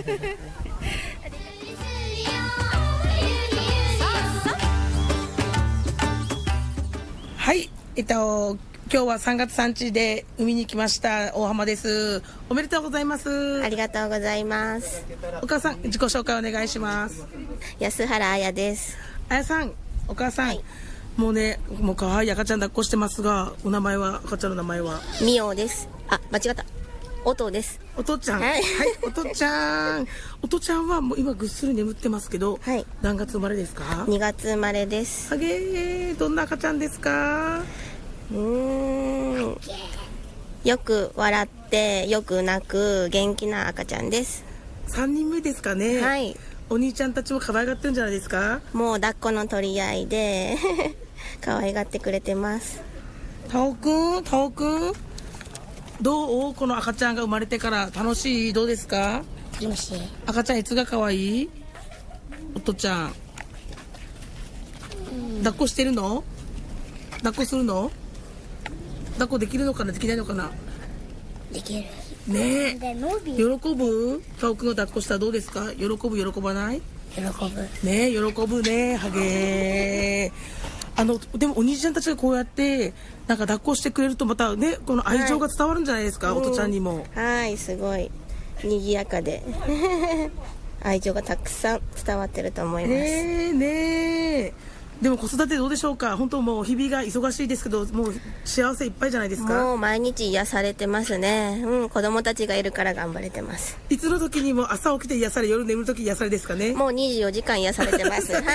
はい、今日は3月3日で海に来ました大浜です。おめでとうございます。 ありがとうございます。 お母さん自己紹介お願いします。 安原彩です。 彩さん、お母さん、 はい、 もうね、もう可愛い赤ちゃん抱っこしてますが、お名前は、赤ちゃんの名前はみおです。あ、間違った。おとです。 おとちゃん、はい、はい、おとちゃん。おとちゃんはもう今ぐっすり眠ってますけど、 はい、 何月生まれですか ？2月生まれです。 あげー、どんな赤ちゃんですか？ よく笑ってよく泣く元気な赤ちゃんです。 3人目ですかね。 はい。 お兄ちゃんたちも可愛がってるんじゃないですか？ もう抱っこの取り合いで可愛がってくれてます。 タオくんどう？この赤ちゃんが生まれてから楽しい？どうですか？ 楽しい。 赤ちゃんいつが可愛い？おとちゃん、抱っこしてるの？抱っこするの？抱っこできるのかな、できないのかな？ できるねえ。喜ぶ？タオくんが抱っこしたらどうですか？喜ぶ？喜ばない？ 喜ぶねえ、喜ぶね。はげー。でもお兄ちゃんたちがこうやってなんか抱っこしてくれるとまたね、この愛情が伝わるんじゃないですか、はい、おとちゃんにも。 はい、すごい賑やかで愛情がたくさん伝わってると思います。 ねえ。でも子育てどうでしょうか？本当もう日々が忙しいですけど、もう幸せいっぱいじゃないですか？ もう毎日癒されてますね。子供たちがいるから頑張れてます。 いつの時にも朝起きて癒され、夜眠る時癒されですかね？ もう24時間癒されてますはい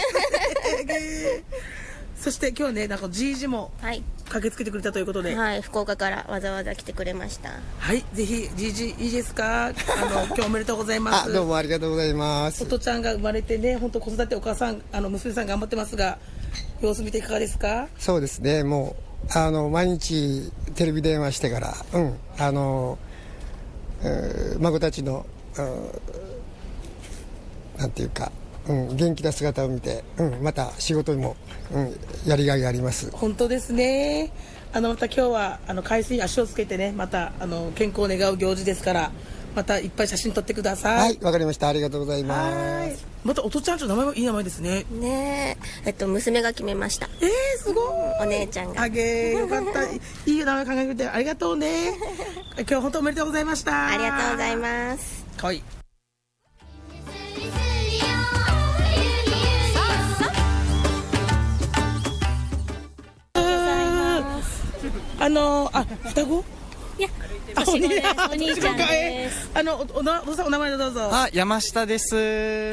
そして今日はね、なんかじいじも駆けつけてくれたということで、 はい、福岡からわざわざ来てくれました。 はい、ぜひじいじいいですか？今日おめでとうございます。 どうもありがとうございます。 おとちゃんが生まれてね、本当子育てお母さん娘さん頑張ってますが、様子見ていかがですか？ そうですね、もう毎日テレビ電話してから孫たちのなんていうか、元気な姿を見て、また仕事にも、やりがいがあります。 本当ですね。また今日は海水に足をつけてね、また健康を願う行事ですから、またいっぱい写真撮ってください。 はい、わかりました。ありがとうございます。 またおとちゃんちの名前もいい名前ですね。 ねえ、娘が決めました。 すごい。 お姉ちゃんが。 あげー、よかった。いい名前考えてくれてありがとうね。今日本当おめでとうございました。 ありがとうございます。 はい。双子？ いや、お兄ちゃんです。 お名前どうぞ。 山下です。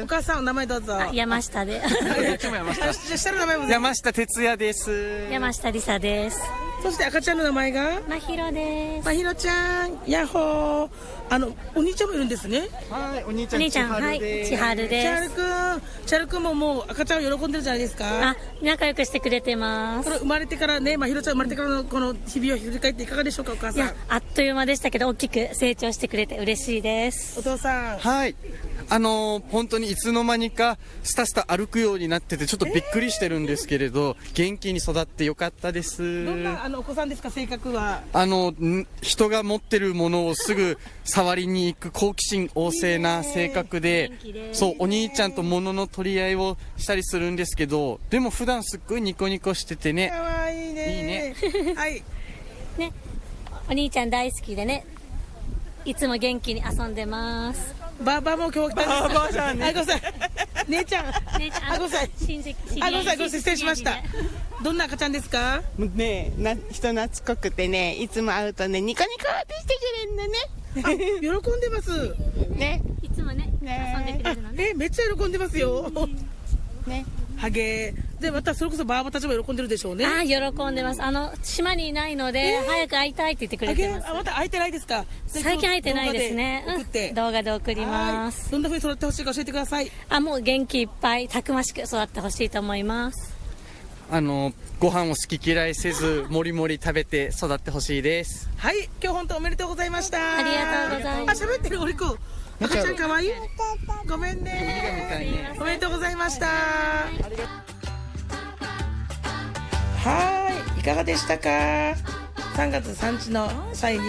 お母さんお名前どうぞ。 山下で。 下の名前も。 山下哲也です。 山下りさです。 そして赤ちゃんの名前がまひろです。 まひろちゃん、ヤッホー。お兄ちゃんもいるんですね。 はい、お兄ちゃん、 はい、千春です。 千春くんももう赤ちゃんを喜んでるじゃないですか。 仲良くしてくれてます。 生まれてからね、まひろちゃん生まれてからのこの日々を振り返っていかがでしょうか、お母さん。 いや、あっという間でしたけど大きく成長してくれて嬉しいです。 お父さん。 はい。本当にいつの間にかスタスタ歩くようになっててちょっとびっくりしてるんですけれど、元気に育ってよかったです。 どんなお子さんですか？性格は人が持ってるものをすぐ触りに行く好奇心旺盛な性格で、そう、お兄ちゃんと物の取り合いをしたりするんですけど、でも普段すっごいニコニコしててね。 かわいいね。 いいね。 はいね、お兄ちゃん大好きでね、いつも元気に遊んでます。 ばも今日来たんですか？ ばあちゃんね。 ごめんなさい。姉ちゃん。ごめんなさい。 親戚。 ごめんなさい、失礼しました。どんな赤ちゃんですか？ ねえ、人懐っこくてね、いつも会うとね、ニコニコってしてくれるのね。 喜んでます。 ね。 いつもね、遊んでくれるのね。 めっちゃ喜んでますよ。 ね。 はげー。で、またそれこそばあばたちも喜んでるでしょうね。 喜んでます。島にいないので、早く会いたいって言ってくれてます。 また会えてないですか？ 最近会えてないですね。動画で送ります。 どんな風に育ってほしいか教えてください。 もう元気いっぱい、たくましく育ってほしいと思います。 ご飯を好き嫌いせず、もりもり食べて育ってほしいです。 はい、今日本当おめでとうございました。 ありがとうございます。 喋ってるおりこ。赤ちゃんかわいい。ごめんね。おめでとうございました。はい、いかがでしたか？3月3日の際に